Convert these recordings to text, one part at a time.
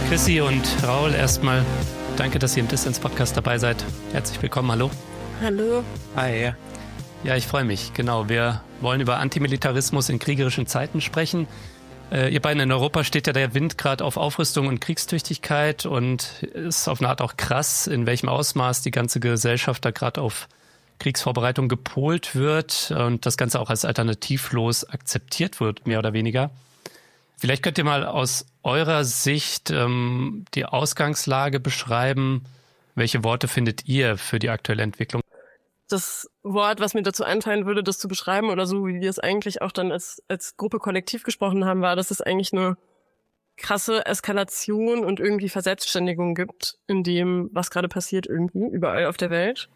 Chrissy und Raul, erstmal danke, dass ihr im Dissens-Podcast dabei seid. Herzlich willkommen, hallo. Hallo. Hi. Ja, ich freue mich, genau. Wir wollen über Antimilitarismus in kriegerischen Zeiten sprechen. Ihr beiden, in Europa steht ja der Wind gerade auf Aufrüstung und Kriegstüchtigkeit und ist auf eine Art auch krass, in welchem Ausmaß die ganze Gesellschaft da gerade auf Kriegsvorbereitung gepolt wird und das Ganze auch als alternativlos akzeptiert wird, mehr oder weniger. Vielleicht könnt ihr mal aus eurer Sicht die Ausgangslage beschreiben. Welche Worte findet ihr für die aktuelle Entwicklung? Das Wort, was mir dazu einfallen würde, das zu beschreiben oder so, wie wir es eigentlich auch dann als Gruppe kollektiv gesprochen haben, war, dass es eigentlich eine krasse Eskalation und irgendwie Verselbstständigung gibt in dem, was gerade passiert irgendwie überall auf der Welt.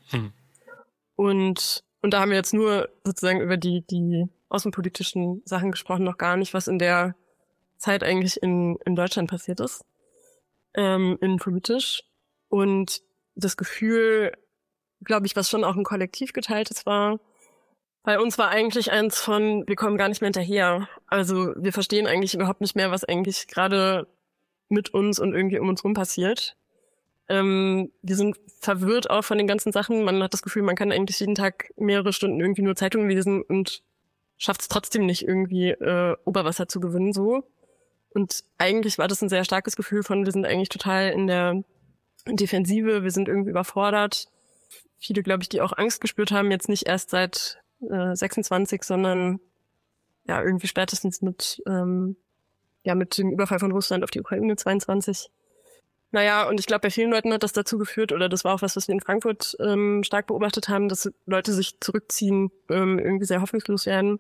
Und da haben wir jetzt nur sozusagen über die außenpolitischen Sachen gesprochen, noch gar nicht, was in der Zeit eigentlich in Deutschland passiert ist, innenpolitisch. Und das Gefühl, glaube ich, was schon auch ein Kollektiv geteiltes war, bei uns war eigentlich eins von, wir kommen gar nicht mehr hinterher. Also wir verstehen eigentlich überhaupt nicht mehr, was eigentlich gerade mit uns und irgendwie um uns rum passiert. Wir sind verwirrt auch von den ganzen Sachen. Man hat das Gefühl, man kann eigentlich jeden Tag mehrere Stunden irgendwie nur Zeitungen lesen und schafft es trotzdem nicht irgendwie Oberwasser zu gewinnen so. Und eigentlich war das ein sehr starkes Gefühl von, wir sind eigentlich total in der Defensive, wir sind irgendwie überfordert. Viele, glaube ich, die auch Angst gespürt haben, jetzt nicht erst seit 26, sondern ja irgendwie spätestens mit dem Überfall von Russland auf die Ukraine 22. Naja, und ich glaube, bei vielen Leuten hat das dazu geführt, oder das war auch was wir in Frankfurt stark beobachtet haben, dass Leute sich zurückziehen, irgendwie sehr hoffnungslos werden.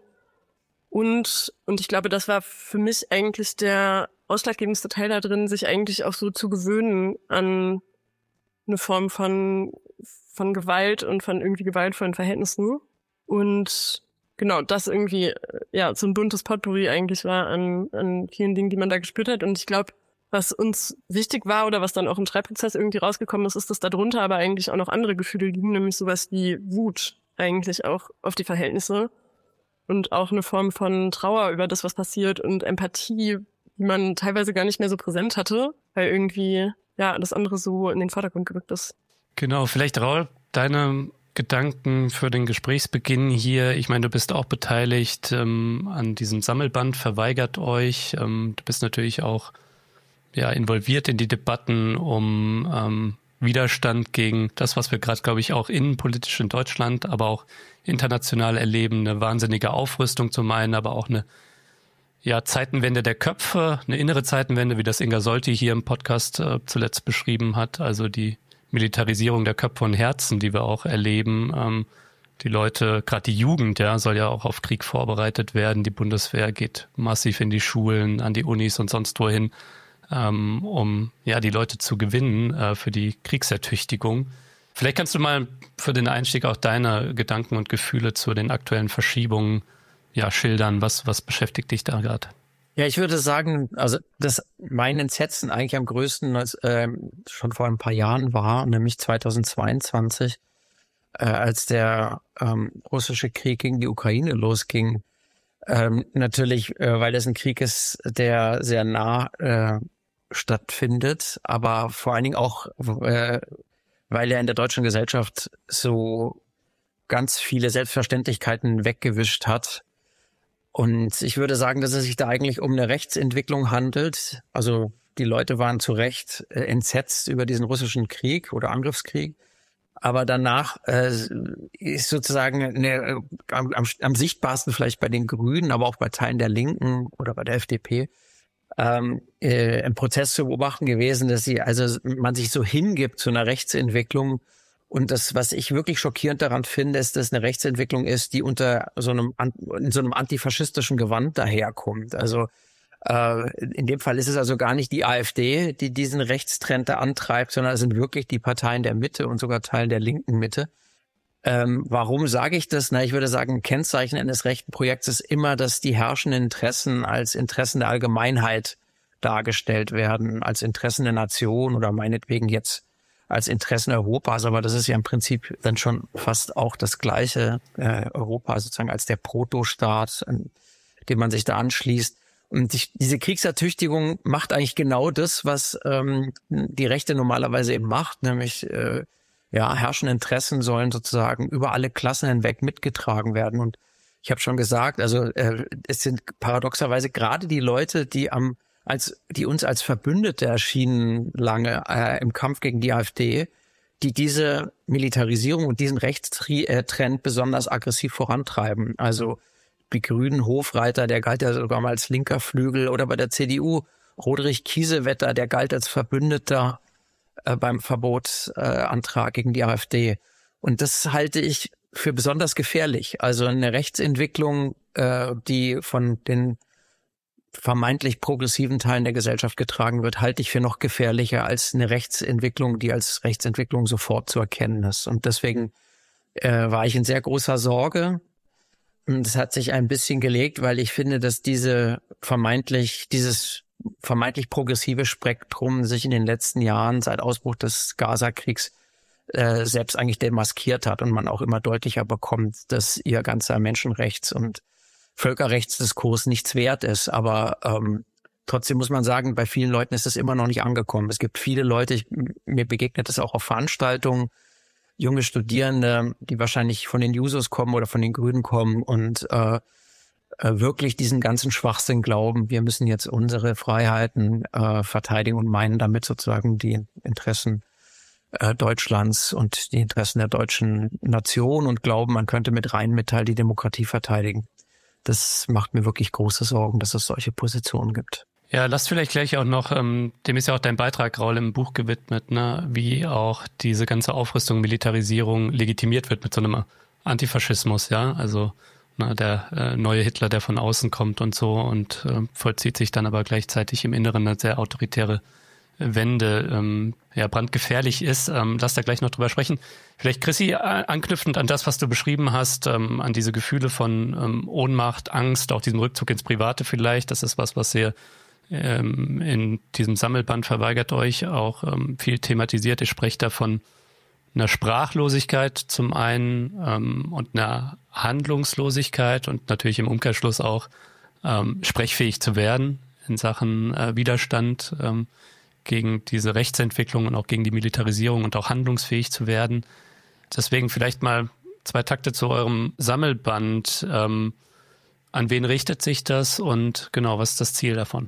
Und ich glaube, das war für mich eigentlich der ausschlaggebendste Teil da drin, sich eigentlich auch so zu gewöhnen an eine Form von Gewalt und von irgendwie gewaltvollen Verhältnissen. Und genau, das irgendwie, ja, so ein buntes Potpourri eigentlich war an vielen Dingen, die man da gespürt hat. Und ich glaube, was uns wichtig war oder was dann auch im Schreibprozess irgendwie rausgekommen ist, dass darunter aber eigentlich auch noch andere Gefühle liegen, nämlich sowas wie Wut eigentlich auch auf die Verhältnisse. Und auch eine Form von Trauer über das, was passiert und Empathie, die man teilweise gar nicht mehr so präsent hatte, weil irgendwie ja das andere so in den Vordergrund gerückt ist. Genau, vielleicht Raul, deine Gedanken für den Gesprächsbeginn hier. Ich meine, du bist auch beteiligt an diesem Sammelband Verweigert euch. Du bist natürlich auch involviert in die Debatten um Widerstand gegen das, was wir gerade, glaube ich, auch innenpolitisch in Deutschland, aber auch international erleben, eine wahnsinnige Aufrüstung zum einen, aber auch eine Zeitenwende der Köpfe, eine innere Zeitenwende, wie das Inga Solti hier im Podcast zuletzt beschrieben hat, also die Militarisierung der Köpfe und Herzen, die wir auch erleben. Die Leute, gerade die Jugend, soll ja auch auf Krieg vorbereitet werden. Die Bundeswehr geht massiv in die Schulen, an die Unis und sonst wohin, um die Leute zu gewinnen für die Kriegsertüchtigung. Vielleicht kannst du mal für den Einstieg auch deine Gedanken und Gefühle zu den aktuellen Verschiebungen schildern. Was beschäftigt dich da gerade? Ja, ich würde sagen, also dass mein Entsetzen eigentlich am größten schon vor ein paar Jahren war, nämlich 2022, als der russische Krieg gegen die Ukraine losging. Natürlich, weil es ein Krieg ist, der sehr nah stattfindet, aber vor allen Dingen auch, weil er in der deutschen Gesellschaft so ganz viele Selbstverständlichkeiten weggewischt hat. Und ich würde sagen, dass es sich da eigentlich um eine Rechtsentwicklung handelt. Also die Leute waren zu Recht entsetzt über diesen russischen Krieg oder Angriffskrieg. Aber danach ist sozusagen am sichtbarsten vielleicht bei den Grünen, aber auch bei Teilen der Linken oder bei der FDP ein Prozess zu beobachten gewesen, dass man sich so hingibt zu einer Rechtsentwicklung. Und das, was ich wirklich schockierend daran finde, ist, dass eine Rechtsentwicklung ist, die in so einem antifaschistischen Gewand daherkommt. Also in dem Fall ist es also gar nicht die AfD, die diesen Rechtstrend da antreibt, sondern es sind wirklich die Parteien der Mitte und sogar Teilen der linken Mitte. Warum sage ich das? Ich würde sagen, ein Kennzeichen eines rechten Projekts ist immer, dass die herrschenden Interessen als Interessen der Allgemeinheit dargestellt werden, als Interessen der Nation oder meinetwegen jetzt als Interessen Europas, aber das ist ja im Prinzip dann schon fast auch das gleiche, Europa sozusagen als der Protostaat, dem man sich da anschließt. Und diese Kriegsertüchtigung macht eigentlich genau das, was die Rechte normalerweise eben macht, nämlich herrschende Interessen sollen sozusagen über alle Klassen hinweg mitgetragen werden. Und ich habe schon gesagt, also es sind paradoxerweise gerade die Leute, die uns als Verbündete erschienen lange im Kampf gegen die AfD, die diese Militarisierung und diesen Rechtstrend besonders aggressiv vorantreiben. Also die Grünen Hofreiter, der galt ja sogar mal als linker Flügel, oder bei der CDU Roderich Kiesewetter, der galt als Verbündeter beim Verbotsantrag gegen die AfD. Und das halte ich für besonders gefährlich. Also eine Rechtsentwicklung, die von den vermeintlich progressiven Teilen der Gesellschaft getragen wird, halte ich für noch gefährlicher als eine Rechtsentwicklung, die als Rechtsentwicklung sofort zu erkennen ist. Und deswegen war ich in sehr großer Sorge. Und es hat sich ein bisschen gelegt, weil ich finde, dass dieses vermeintlich progressive Spektrum sich in den letzten Jahren seit Ausbruch des Gaza-Kriegs selbst eigentlich demaskiert hat und man auch immer deutlicher bekommt, dass ihr ganzer Menschenrechts- und Völkerrechtsdiskurs nichts wert ist. Aber trotzdem muss man sagen, bei vielen Leuten ist es immer noch nicht angekommen. Es gibt viele Leute, mir begegnet es auch auf Veranstaltungen, junge Studierende, die wahrscheinlich von den Jusos kommen oder von den Grünen kommen und wirklich diesen ganzen Schwachsinn glauben, wir müssen jetzt unsere Freiheiten verteidigen und meinen damit sozusagen die Interessen Deutschlands und die Interessen der deutschen Nation und glauben, man könnte mit Rheinmetall die Demokratie verteidigen. Das macht mir wirklich große Sorgen, dass es solche Positionen gibt. Ja, lass vielleicht gleich auch noch, dem ist ja auch dein Beitrag, Raul, im Buch gewidmet, ne, wie auch diese ganze Aufrüstung, Militarisierung legitimiert wird mit so einem Antifaschismus, ja, also der neue Hitler, der von außen kommt und so und vollzieht sich dann aber gleichzeitig im Inneren eine sehr autoritäre Wende, brandgefährlich ist. Lass da gleich noch drüber sprechen. Vielleicht, Chrissy, anknüpfend an das, was du beschrieben hast, an diese Gefühle von Ohnmacht, Angst, auch diesem Rückzug ins Private vielleicht, das ist was ihr in diesem Sammelband Verweigert euch auch viel thematisiert. Ihr sprecht da von einer Sprachlosigkeit zum einen und einer Handlungslosigkeit und natürlich im Umkehrschluss auch sprechfähig zu werden in Sachen Widerstand gegen diese Rechtsentwicklung und auch gegen die Militarisierung und auch handlungsfähig zu werden. Deswegen vielleicht mal 2 Takte zu eurem Sammelband. An wen richtet sich das und genau, was ist das Ziel davon?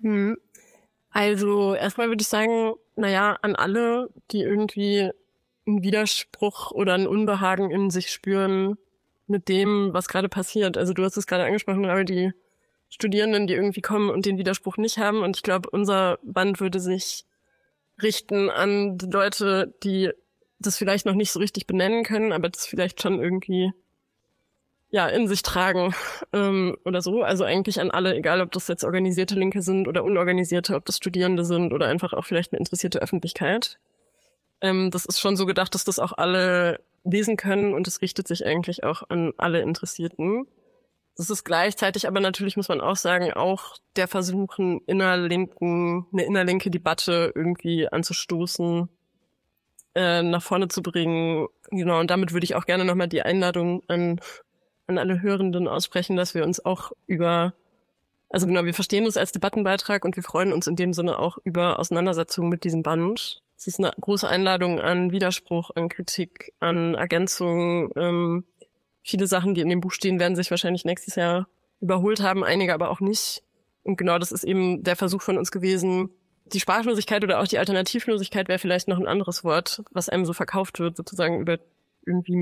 Also erstmal würde ich sagen, an alle, die irgendwie einen Widerspruch oder ein Unbehagen in sich spüren mit dem, was gerade passiert. Also du hast es gerade angesprochen, aber die Studierenden, die irgendwie kommen und den Widerspruch nicht haben. Und ich glaube, unser Band würde sich richten an die Leute, die das vielleicht noch nicht so richtig benennen können, aber das vielleicht schon irgendwie in sich tragen oder so. Also eigentlich an alle, egal ob das jetzt organisierte Linke sind oder unorganisierte, ob das Studierende sind oder einfach auch vielleicht eine interessierte Öffentlichkeit. Das ist schon so gedacht, dass das auch alle lesen können und es richtet sich eigentlich auch an alle Interessierten. Das ist gleichzeitig aber natürlich, muss man auch sagen, auch der Versuch, eine innerlinke Debatte irgendwie anzustoßen, nach vorne zu bringen. Genau, und damit würde ich auch gerne nochmal die Einladung an alle Hörenden aussprechen, dass wir uns auch wir verstehen uns als Debattenbeitrag und wir freuen uns in dem Sinne auch über Auseinandersetzungen mit diesem Band. Es ist eine große Einladung an Widerspruch, an Kritik, an Ergänzung. Viele Sachen, die in dem Buch stehen, werden sich wahrscheinlich nächstes Jahr überholt haben, einige aber auch nicht. Und genau das ist eben der Versuch von uns gewesen. Die Sprachlosigkeit oder auch die Alternativlosigkeit wäre vielleicht noch ein anderes Wort, was einem so verkauft wird, sozusagen über irgendwie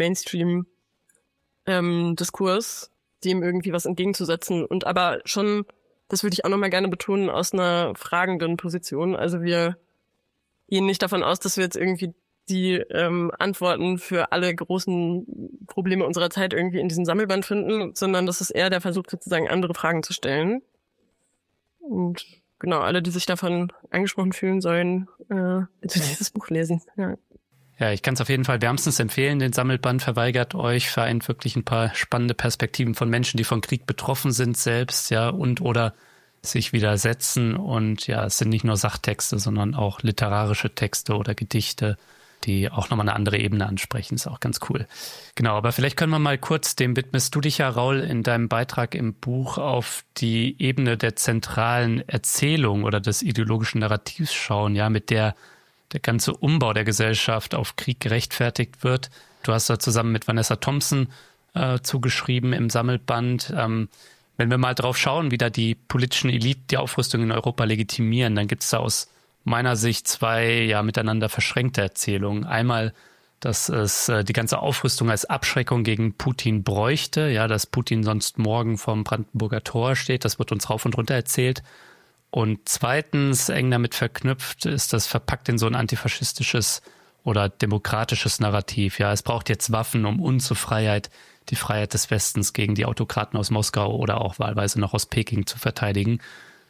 Mainstream-Diskurs, dem irgendwie was entgegenzusetzen. Und aber schon, das würde ich auch nochmal gerne betonen, aus einer fragenden Position. Also wir gehen nicht davon aus, dass wir jetzt irgendwie die Antworten für alle großen Probleme unserer Zeit irgendwie in diesem Sammelband finden, sondern das ist eher der Versuch, sozusagen andere Fragen zu stellen. Und genau, alle, die sich davon angesprochen fühlen, sollen bitte dieses Buch lesen. Ja, ich kann es auf jeden Fall wärmstens empfehlen. Den Sammelband Verweigert euch vereint wirklich ein paar spannende Perspektiven von Menschen, die von Krieg betroffen sind selbst, und oder sich widersetzen. Und es sind nicht nur Sachtexte, sondern auch literarische Texte oder Gedichte, die auch nochmal eine andere Ebene ansprechen. Ist auch ganz cool. Genau, aber vielleicht können wir mal kurz, dem widmest du dich ja, Raul, in deinem Beitrag im Buch auf die Ebene der zentralen Erzählung oder des ideologischen Narrativs schauen, ja, mit der ganze Umbau der Gesellschaft auf Krieg gerechtfertigt wird. Du hast da zusammen mit Vanessa Thompson zugeschrieben im Sammelband. Wenn wir mal drauf schauen, wie da die politischen Eliten die Aufrüstung in Europa legitimieren, dann gibt es da aus meiner Sicht zwei miteinander verschränkte Erzählungen. Einmal, dass es die ganze Aufrüstung als Abschreckung gegen Putin bräuchte, ja, dass Putin sonst morgen vorm Brandenburger Tor steht. Das wird uns rauf und runter erzählt. Und zweitens, eng damit verknüpft, ist das verpackt in so ein antifaschistisches oder demokratisches Narrativ. Ja, es braucht jetzt Waffen, um unsere Freiheit, die Freiheit des Westens gegen die Autokraten aus Moskau oder auch wahlweise noch aus Peking zu verteidigen.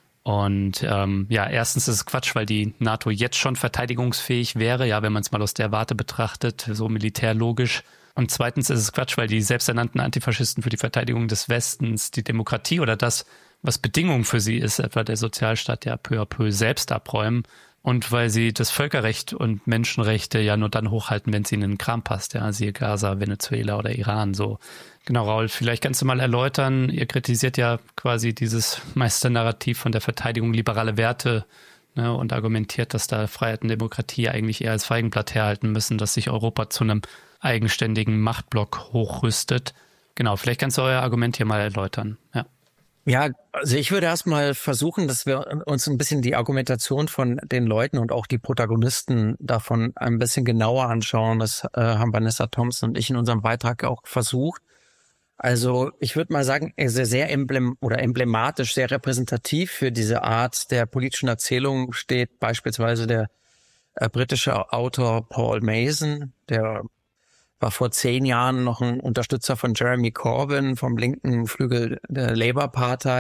Und erstens ist es Quatsch, weil die NATO jetzt schon verteidigungsfähig wäre, ja, wenn man es mal aus der Warte betrachtet, so militärlogisch. Und zweitens ist es Quatsch, weil die selbsternannten Antifaschisten für die Verteidigung des Westens die Demokratie oder das, was Bedingung für sie ist, etwa der Sozialstaat, ja peu à peu selbst abräumen. Und weil sie das Völkerrecht und Menschenrechte ja nur dann hochhalten, wenn es ihnen in den Kram passt, ja, siehe Gaza, Venezuela oder Iran, so. Genau, Raul, vielleicht kannst du mal erläutern, ihr kritisiert ja quasi dieses Meisternarrativ von der Verteidigung liberaler Werte, ne, und argumentiert, dass da Freiheit und Demokratie eigentlich eher als Feigenblatt herhalten müssen, dass sich Europa zu einem eigenständigen Machtblock hochrüstet. Genau, vielleicht kannst du euer Argument hier mal erläutern, ja. Ja, also ich würde erstmal versuchen, dass wir uns ein bisschen die Argumentation von den Leuten und auch die Protagonisten davon ein bisschen genauer anschauen. Das haben Vanessa Thompson und ich in unserem Beitrag auch versucht. Also ich würde mal sagen, sehr emblematisch, sehr repräsentativ für diese Art der politischen Erzählung steht beispielsweise der britische Autor Paul Mason, der war vor 10 Jahren noch ein Unterstützer von Jeremy Corbyn vom linken Flügel der Labour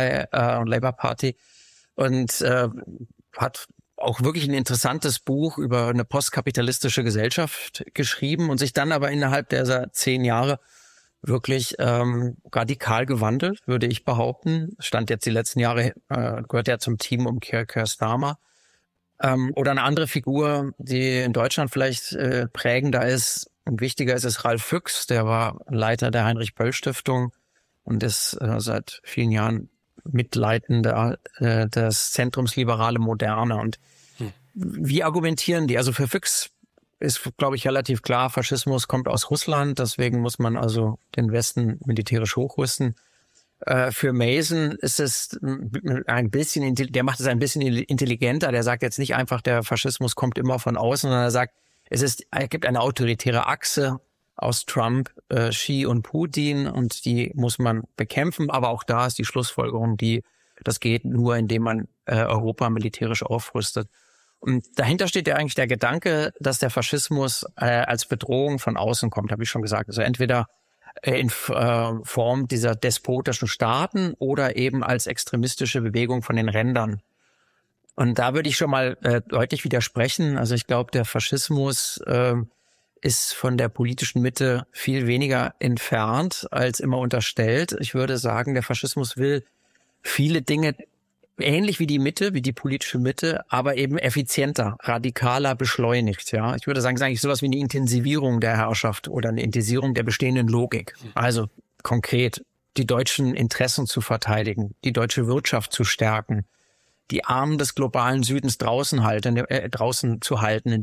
Party und hat auch wirklich ein interessantes Buch über eine postkapitalistische Gesellschaft geschrieben und sich dann aber innerhalb dieser 10 Jahre wirklich radikal gewandelt, würde ich behaupten. Stand jetzt die letzten Jahre, gehört ja zum Team um Keir Starmer. Oder eine andere Figur, die in Deutschland vielleicht prägender ist und wichtiger ist Ralf Füchs, der war Leiter der Heinrich-Böll-Stiftung und ist seit vielen Jahren Mitleitender des Zentrums Liberale Moderne. Und wie argumentieren die? Also für Füchs ist, glaube ich, relativ klar, Faschismus kommt aus Russland, deswegen muss man also den Westen militärisch hochrüsten. Für Mason ist es ein bisschen, der macht es ein bisschen intelligenter, der sagt jetzt nicht einfach, der Faschismus kommt immer von außen, sondern er sagt, es gibt eine autoritäre Achse aus Trump, Xi und Putin und die muss man bekämpfen, aber auch da ist die Schlussfolgerung, das geht nur, indem man Europa militärisch aufrüstet. Und dahinter steht ja eigentlich der Gedanke, dass der Faschismus als Bedrohung von außen kommt, habe ich schon gesagt. Also entweder in Form dieser despotischen Staaten oder eben als extremistische Bewegung von den Rändern. Und da würde ich schon mal deutlich widersprechen. Also ich glaube, der Faschismus ist von der politischen Mitte viel weniger entfernt als immer unterstellt. Ich würde sagen, der Faschismus will viele Dinge ähnlich wie die Mitte, wie die politische Mitte, aber eben effizienter, radikaler, beschleunigt. Ja, ich würde sagen, es ist eigentlich sowas wie eine Intensivierung der Herrschaft oder eine Intensivierung der bestehenden Logik. Also konkret die deutschen Interessen zu verteidigen, die deutsche Wirtschaft zu stärken, die Armen des globalen Südens draußen zu halten,